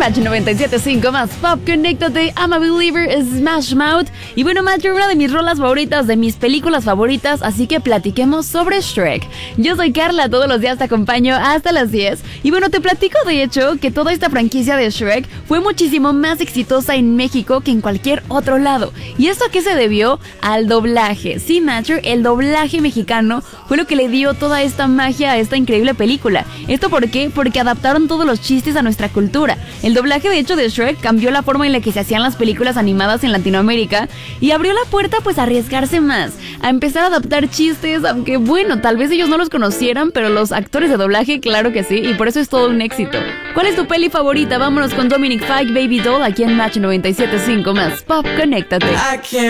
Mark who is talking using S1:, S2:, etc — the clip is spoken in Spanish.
S1: Match 97.5 más Pop, conéctate, I'm a Believer, Smash Mouth. Y bueno, Match, una de mis rolas favoritas, de mis películas favoritas, así que platiquemos sobre Shrek. Yo soy Carla, todos los días te acompaño hasta las 10. Y bueno, te platico de hecho que toda esta franquicia de Shrek fue muchísimo más exitosa en México que en cualquier otro lado. ¿Y esto a qué se debió? Al doblaje. Sí, Match, el doblaje mexicano fue lo que le dio toda esta magia a esta increíble película. ¿Esto por qué? Porque adaptaron todos los chistes a nuestra cultura. El doblaje de hecho de Shrek cambió la forma en la que se hacían las películas animadas en Latinoamérica y abrió la puerta pues a arriesgarse más, a empezar a adaptar chistes, aunque bueno, tal vez ellos no los conocieran, pero los actores de doblaje claro que sí, y por eso es todo un éxito. ¿Cuál es tu peli favorita? Vámonos con Dominic Fike, Baby Doll, aquí en Match 97.5 más Pop, conéctate.